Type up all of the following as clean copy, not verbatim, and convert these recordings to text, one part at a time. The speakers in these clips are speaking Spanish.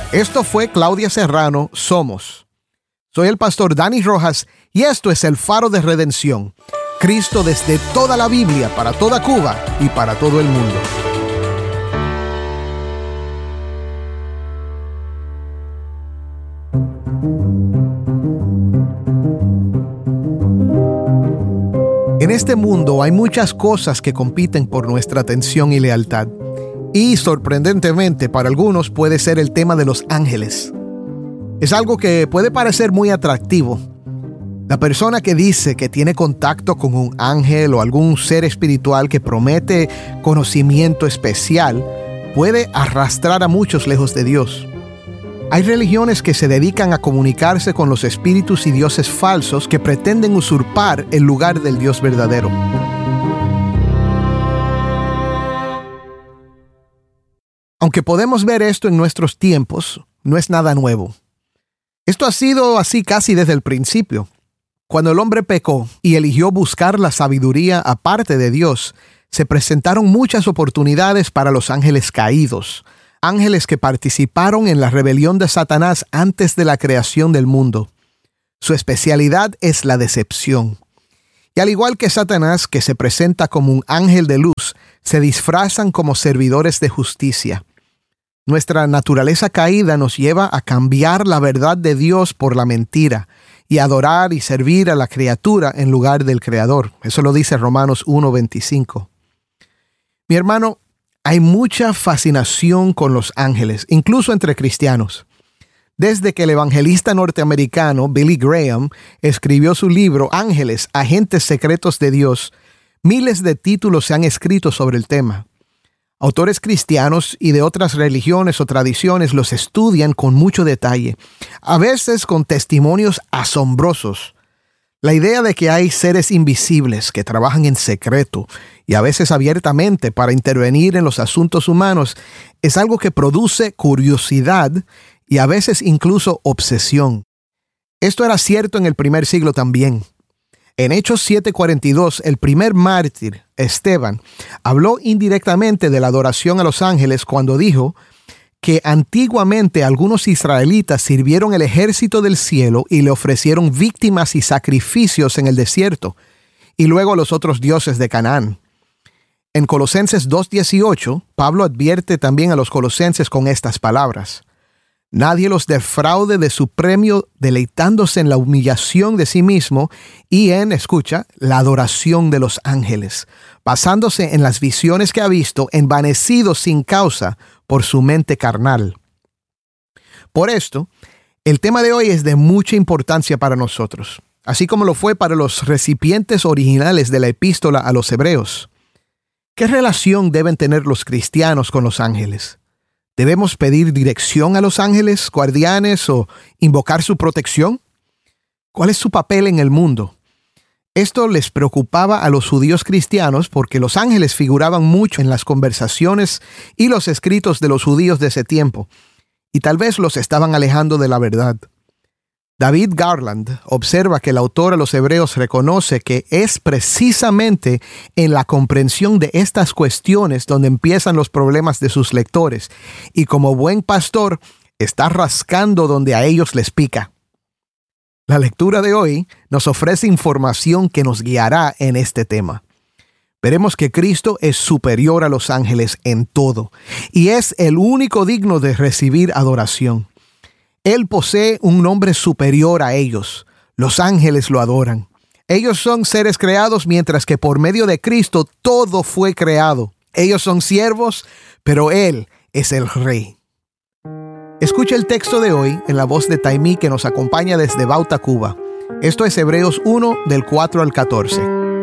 Esto fue Claudia Serrano, Somos. Soy el pastor Dani Rojas y esto es el Faro de Redención. Cristo desde toda la Biblia, para toda Cuba y para todo el mundo. En este mundo hay muchas cosas que compiten por nuestra atención y lealtad. Y sorprendentemente para algunos puede ser el tema de los ángeles. Es algo que puede parecer muy atractivo. La persona que dice que tiene contacto con un ángel o algún ser espiritual que promete conocimiento especial puede arrastrar a muchos lejos de Dios. Hay religiones que se dedican a comunicarse con los espíritus y dioses falsos que pretenden usurpar el lugar del Dios verdadero. Aunque podemos ver esto en nuestros tiempos, no es nada nuevo. Esto ha sido así casi desde el principio. Cuando el hombre pecó y eligió buscar la sabiduría aparte de Dios, se presentaron muchas oportunidades para los ángeles caídos, ángeles que participaron en la rebelión de Satanás antes de la creación del mundo. Su especialidad es la decepción. Y al igual que Satanás, que se presenta como un ángel de luz, se disfrazan como servidores de justicia. Nuestra naturaleza caída nos lleva a cambiar la verdad de Dios por la mentira y adorar y servir a la criatura en lugar del Creador. Eso lo dice Romanos 1:25. Mi hermano, hay mucha fascinación con los ángeles, incluso entre cristianos. Desde que el evangelista norteamericano Billy Graham escribió su libro Ángeles, Agentes Secretos de Dios, miles de títulos se han escrito sobre el tema. Autores cristianos y de otras religiones o tradiciones los estudian con mucho detalle, a veces con testimonios asombrosos. La idea de que hay seres invisibles que trabajan en secreto y a veces abiertamente para intervenir en los asuntos humanos es algo que produce curiosidad y a veces incluso obsesión. Esto era cierto en el primer siglo también. En Hechos 7:42, el primer mártir, Esteban, habló indirectamente de la adoración a los ángeles cuando dijo que antiguamente algunos israelitas sirvieron el ejército del cielo y le ofrecieron víctimas y sacrificios en el desierto, y luego a los otros dioses de Canaán. En Colosenses 2:18, Pablo advierte también a los colosenses con estas palabras: nadie los defraude de su premio deleitándose en la humillación de sí mismo y en, escucha, la adoración de los ángeles, basándose en las visiones que ha visto, envanecido sin causa por su mente carnal. Por esto, el tema de hoy es de mucha importancia para nosotros, así como lo fue para los recipientes originales de la epístola a los hebreos. ¿Qué relación deben tener los cristianos con los ángeles? ¿Debemos pedir dirección a los ángeles, guardianes o invocar su protección? ¿Cuál es su papel en el mundo? Esto les preocupaba a los judíos cristianos porque los ángeles figuraban mucho en las conversaciones y los escritos de los judíos de ese tiempo, y tal vez los estaban alejando de la verdad. David Garland observa que el autor a los Hebreos reconoce que es precisamente en la comprensión de estas cuestiones donde empiezan los problemas de sus lectores, y como buen pastor está rascando donde a ellos les pica. La lectura de hoy nos ofrece información que nos guiará en este tema. Veremos que Cristo es superior a los ángeles en todo, y es el único digno de recibir adoración. Él posee un nombre superior a ellos. Los ángeles lo adoran. Ellos son seres creados, mientras que por medio de Cristo todo fue creado. Ellos son siervos, pero Él es el Rey. Escucha el texto de hoy en la voz de Taimí, que nos acompaña desde Bauta, Cuba. Esto es Hebreos 1, del 4 al 14.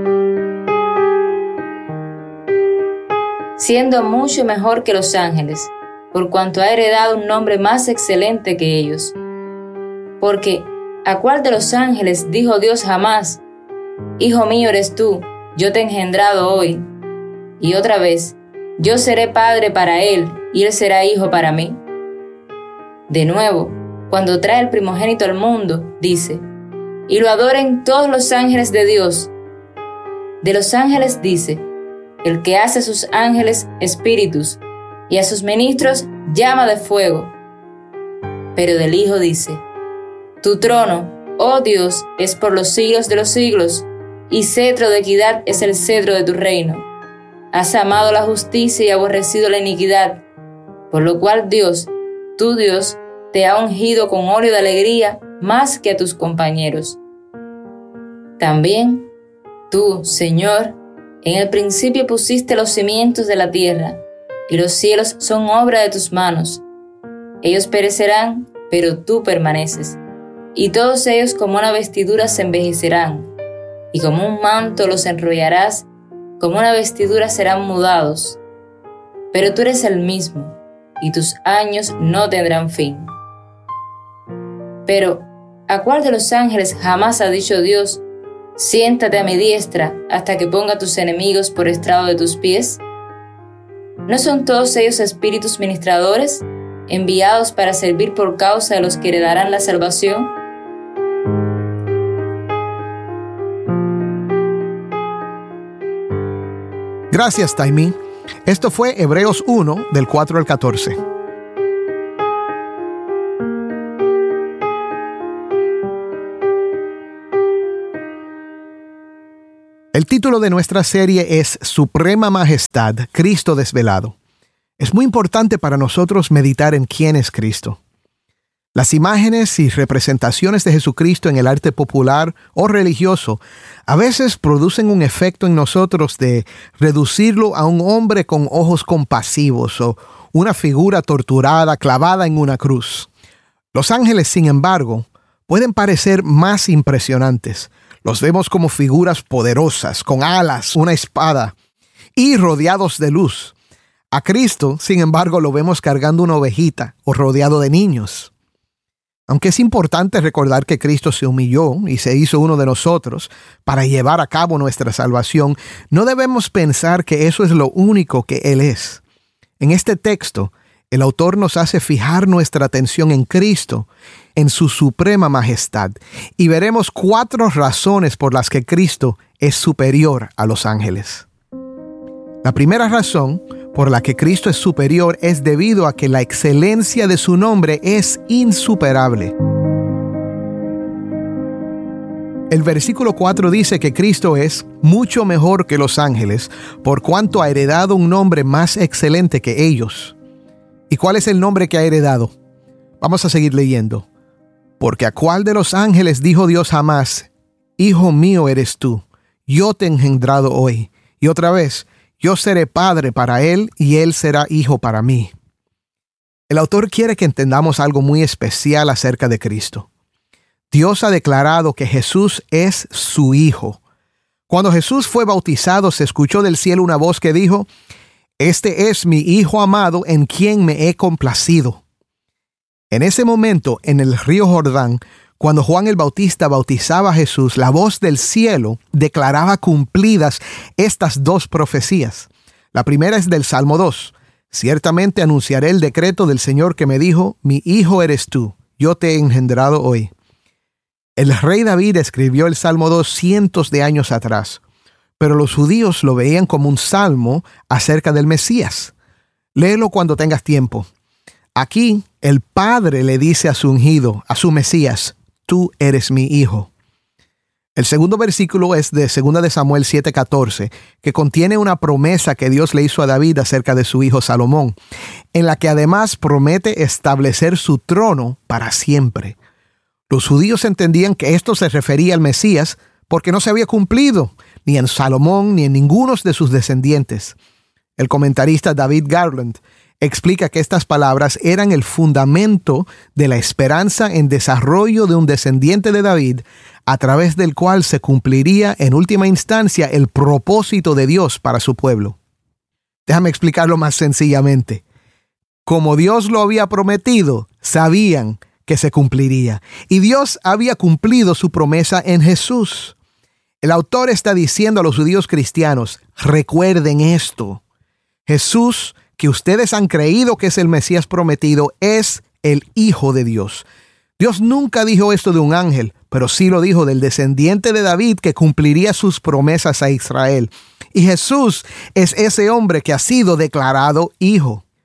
Siendo mucho mejor que los ángeles, por cuanto ha heredado un nombre más excelente que ellos. Porque, ¿a cuál de los ángeles dijo Dios jamás: Hijo mío eres tú, yo te he engendrado hoy? Y otra vez, yo seré padre para él, y él será hijo para mí. De nuevo, cuando trae el primogénito al mundo, dice: y lo adoren todos los ángeles de Dios. De los ángeles dice: el que hace a sus ángeles espíritus, y a sus ministros llama de fuego. pero del Hijo dice: Tu trono, oh Dios, es por los siglos de los siglos, y cetro de equidad es el cetro de tu reino. Has amado la justicia y aborrecido la iniquidad, por lo cual Dios, tu Dios, te ha ungido con óleo de alegría más que a tus compañeros. También tú, Señor, en el principio pusiste los cimientos de la tierra, y los cielos son obra de tus manos. Ellos perecerán, pero tú permaneces, y todos ellos como una vestidura se envejecerán, y como un manto los enrollarás, como una vestidura serán mudados. Pero tú eres el mismo, y tus años no tendrán fin. Pero, ¿a cuál de los ángeles jamás ha dicho Dios: siéntate a mi diestra hasta que ponga a tus enemigos por estrado de tus pies? ¿No son todos ellos espíritus ministradores, enviados para servir por causa de los que heredarán la salvación? Gracias, Taimí. Esto fue Hebreos 1, del 4 al 14. El título de nuestra serie es Suprema Majestad, Cristo desvelado. Es muy importante para nosotros meditar en quién es Cristo. Las imágenes y representaciones de Jesucristo en el arte popular o religioso a veces producen un efecto en nosotros de reducirlo a un hombre con ojos compasivos o una figura torturada clavada en una cruz. Los ángeles, sin embargo, pueden parecer más impresionantes. Los vemos como figuras poderosas, con alas, una espada y rodeados de luz. A Cristo, sin embargo, lo vemos cargando una ovejita o rodeado de niños. Aunque es importante recordar que Cristo se humilló y se hizo uno de nosotros para llevar a cabo nuestra salvación, no debemos pensar que eso es lo único que Él es. En este texto, el autor nos hace fijar nuestra atención en Cristo, en su suprema majestad, y veremos 4 razones por las que Cristo es superior a los ángeles. La primera razón por la que Cristo es superior es debido a que la excelencia de su nombre es insuperable. El versículo 4 dice que Cristo es mucho mejor que los ángeles, por cuanto ha heredado un nombre más excelente que ellos. ¿Y cuál es el nombre que ha heredado? Vamos a seguir leyendo. Porque a cuál de los ángeles dijo Dios jamás: Hijo mío eres tú, yo te he engendrado hoy. Y otra vez: yo seré padre para él y él será hijo para mí. El autor quiere que entendamos algo muy especial acerca de Cristo. Dios ha declarado que Jesús es su Hijo. Cuando Jesús fue bautizado, se escuchó del cielo una voz que dijo: Este es mi Hijo amado en quien me he complacido. En ese momento, en el río Jordán, cuando Juan el Bautista bautizaba a Jesús, la voz del cielo declaraba cumplidas estas 2 profecías. La primera es del Salmo 2. Ciertamente anunciaré el decreto del Señor que me dijo: Mi hijo eres tú, yo te he engendrado hoy. El rey David escribió el Salmo 2 cientos de años atrás, pero los judíos lo veían como un salmo acerca del Mesías. Léelo cuando tengas tiempo. Aquí, el Padre le dice a su ungido, a su Mesías: Tú eres mi hijo. El segundo versículo es de 2 de Samuel 7:14, que contiene una promesa que Dios le hizo a David acerca de su hijo Salomón, en la que además promete establecer su trono para siempre. Los judíos entendían que esto se refería al Mesías porque no se había cumplido ni en Salomón ni en ninguno de sus descendientes. El comentarista David Garland explica que estas palabras eran el fundamento de la esperanza en desarrollo de un descendiente de David, a través del cual se cumpliría en última instancia el propósito de Dios para su pueblo. Déjame explicarlo más sencillamente. Como Dios lo había prometido, sabían que se cumpliría. Y Dios había cumplido su promesa en Jesús. El autor está diciendo a los judíos cristianos: recuerden esto. Jesús, que ustedes han creído que es el Mesías prometido, es el Hijo de Dios. Dios nunca dijo esto de un ángel, pero sí lo dijo del descendiente de David que cumpliría sus promesas a Israel. Y Jesús es ese hombre que ha sido declarado hijo.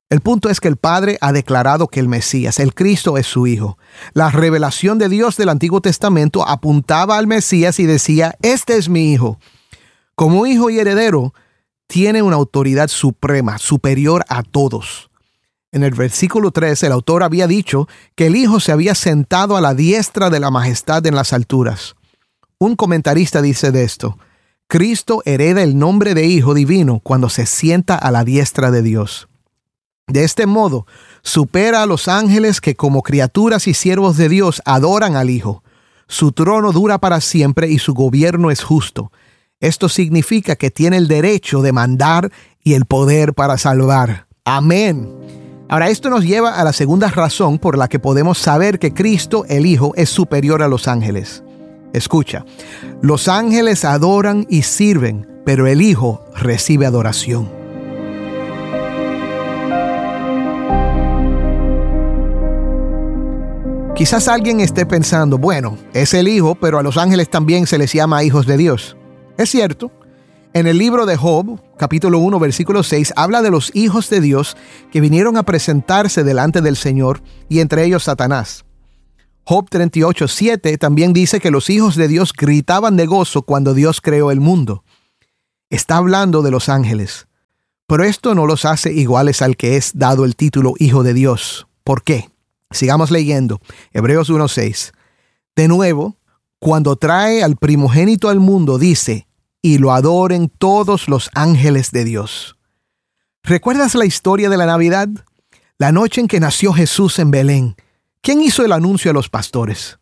El punto es que el Padre ha declarado que el Mesías, el Cristo, es su Hijo. La revelación de Dios del Antiguo Testamento apuntaba al Mesías y decía, este es mi Hijo. Como hijo y heredero, tiene una autoridad suprema, superior a todos. En el versículo 3, el autor había dicho que el Hijo se había sentado a la diestra de la majestad en las alturas. Un comentarista dice de esto, Cristo hereda el nombre de Hijo divino cuando se sienta a la diestra de Dios. De este modo, supera a los ángeles que como criaturas y siervos de Dios adoran al Hijo. Su trono dura para siempre y su gobierno es justo. Esto significa que tiene el derecho de mandar y el poder para salvar. Amén. Ahora, esto nos lleva a la segunda razón por la que podemos saber que Cristo, el Hijo, es superior a los ángeles. Escucha, los ángeles adoran y sirven, pero el Hijo recibe adoración. Quizás alguien esté pensando, bueno, es el Hijo, pero a los ángeles también se les llama hijos de Dios. Es cierto, en el libro de Job, capítulo 1, versículo 6, habla de los hijos de Dios que vinieron a presentarse delante del Señor, y entre ellos Satanás. Job 38, 7 también dice que los hijos de Dios gritaban de gozo cuando Dios creó el mundo. Está hablando de los ángeles, pero esto no los hace iguales al que es dado el título Hijo de Dios. ¿Por qué? Sigamos leyendo. Hebreos 1:6. De nuevo, cuando trae al primogénito al mundo, dice, y lo adoren todos los ángeles de Dios. ¿Recuerdas la historia de la Navidad? La noche en que nació Jesús en Belén. ¿Quién hizo el anuncio a los pastores?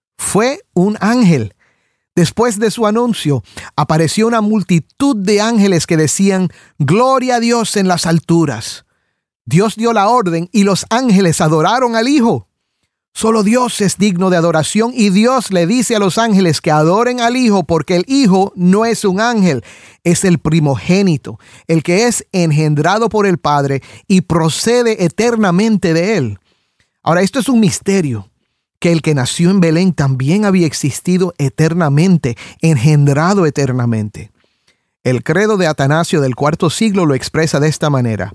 Fue un ángel. Después de su anuncio, apareció una multitud de ángeles que decían, gloria a Dios en las alturas. Dios dio la orden y los ángeles adoraron al Hijo. Solo Dios es digno de adoración y Dios le dice a los ángeles que adoren al Hijo porque el Hijo no es un ángel, es el primogénito, el que es engendrado por el Padre y procede eternamente de Él. Ahora, esto es un misterio, que el que nació en Belén también había existido eternamente, engendrado eternamente. El credo de Atanasio del IV siglo lo expresa de esta manera.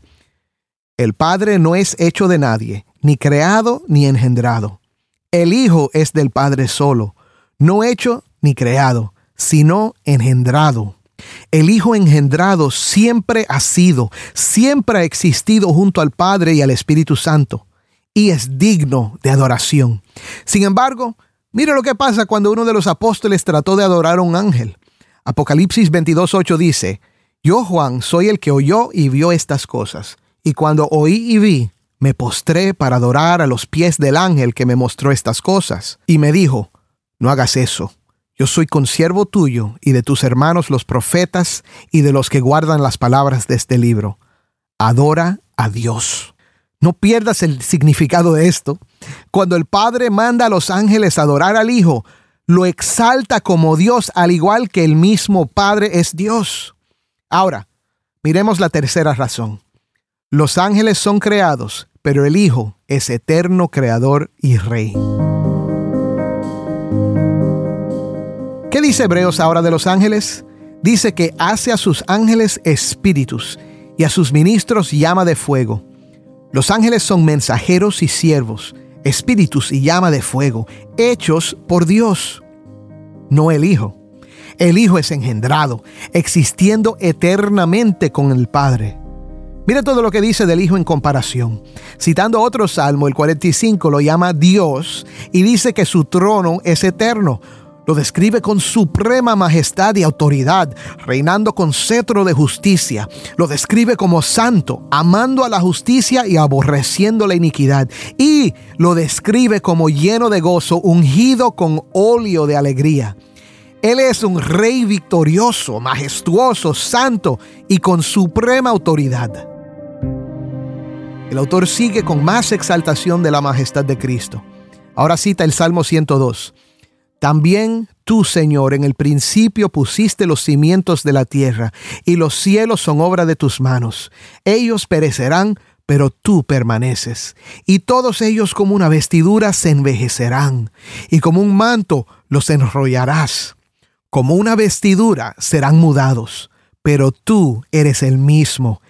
El Padre no es hecho de nadie, ni creado ni engendrado. El Hijo es del Padre solo, no hecho ni creado, sino engendrado. El Hijo engendrado siempre ha sido, siempre ha existido junto al Padre y al Espíritu Santo, y es digno de adoración. Sin embargo, mira lo que pasa cuando uno de los apóstoles trató de adorar a un ángel. Apocalipsis 22:8 dice, yo, Juan, soy el que oyó y vio estas cosas. Y cuando oí y vi, me postré para adorar a los pies del ángel que me mostró estas cosas. Y me dijo, no hagas eso. Yo soy consiervo tuyo y de tus hermanos los profetas y de los que guardan las palabras de este libro. Adora a Dios. No pierdas el significado de esto. Cuando el Padre manda a los ángeles a adorar al Hijo, lo exalta como Dios, al igual que el mismo Padre es Dios. Ahora, miremos la tercera razón. Los ángeles son creados, pero el Hijo es eterno creador y rey. ¿Qué dice Hebreos ahora de los ángeles? Dice que hace a sus ángeles espíritus y a sus ministros llama de fuego. Los ángeles son mensajeros y siervos, espíritus y llama de fuego, hechos por Dios, no el Hijo. El Hijo es engendrado, existiendo eternamente con el Padre. Mira todo lo que dice del Hijo en comparación. Citando otro salmo, el 45 lo llama Dios y dice que su trono es eterno. Lo describe con suprema majestad y autoridad, reinando con cetro de justicia. Lo describe como santo, amando a la justicia y aborreciendo la iniquidad. Y lo describe como lleno de gozo, ungido con óleo de alegría. Él es un rey victorioso, majestuoso, santo y con suprema autoridad. El autor sigue con más exaltación de la majestad de Cristo. Ahora cita el Salmo 102. También tú, Señor, en el principio pusiste los cimientos de la tierra, y los cielos son obra de tus manos. Ellos perecerán, pero tú permaneces. Y todos ellos como una vestidura se envejecerán, y como un manto los enrollarás. Como una vestidura serán mudados, pero tú eres el mismo,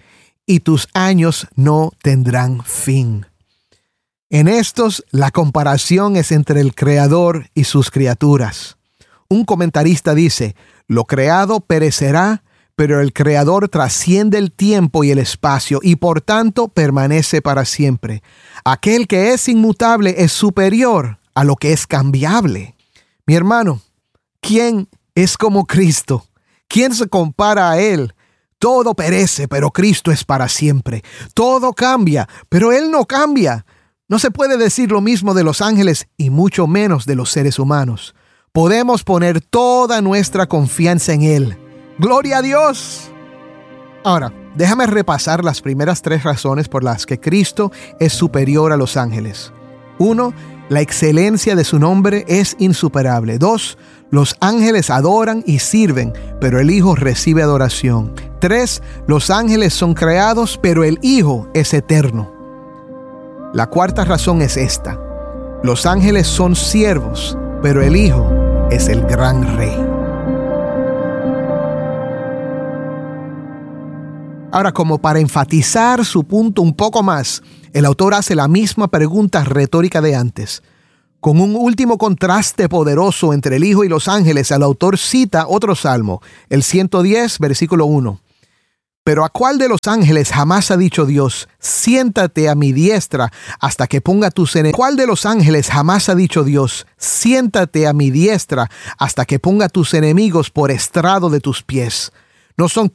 y tus años no tendrán fin. En estos, la comparación es entre el Creador y sus criaturas. Un comentarista dice, lo creado perecerá, pero el Creador trasciende el tiempo y el espacio y por tanto permanece para siempre. Aquel que es inmutable es superior a lo que es cambiable. Mi hermano, ¿quién es como Cristo? ¿Quién se compara a Él? Todo perece, pero Cristo es para siempre. Todo cambia, pero Él no cambia. No se puede decir lo mismo de los ángeles y mucho menos de los seres humanos. Podemos poner toda nuestra confianza en Él. ¡Gloria a Dios! Ahora, déjame repasar las primeras 3 razones por las que Cristo es superior a los ángeles. 1. La excelencia de su nombre es insuperable. 2. Los ángeles adoran y sirven, pero el Hijo recibe adoración. 3. Los ángeles son creados, pero el Hijo es eterno. La 4ª razón es esta. Los ángeles son siervos, pero el Hijo es el gran Rey. Ahora, como para enfatizar su punto un poco más, el autor hace la misma pregunta retórica de antes. Con un último contraste poderoso entre el Hijo y los ángeles, el autor cita otro salmo, el 110, versículo 1. Pero ¿a cuál de los ángeles jamás ha dicho Dios, siéntate a mi diestra hasta que ponga tus enemigos? ¿Cuál de los ángeles jamás ha dicho Dios, siéntate a mi diestra hasta que ponga tus enemigos por estrado de tus pies? ¿No son